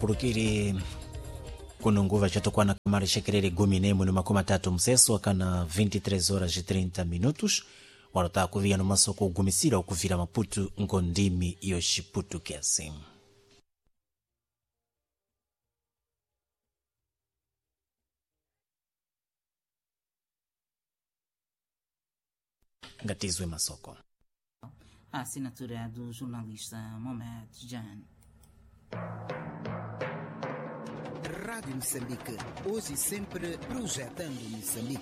purukiri kuno nguva chatokuwa na kamari shekerere gumi nemu ni makumi matatu mseso akana 23 horas e 30 minutos warota kuvia no masoko gumisira okuvira Maputo ngondimi yoshiputu kiasi ngatizwe masoko. A assinatura do jornalista Mohamed Jan. Rádio Moçambique, hoje e sempre projetando Moçambique.